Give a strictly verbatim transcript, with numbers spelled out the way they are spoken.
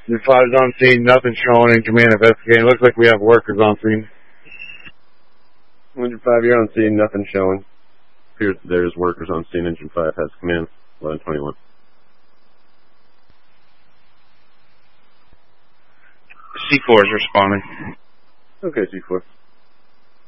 The five's on scene, nothing showing in command investigating. Looks like we have workers on scene. Engine five, you're on scene, nothing showing. Appears there's workers on scene. Engine five has command. eleven twenty-one. C four is responding. Okay, C four.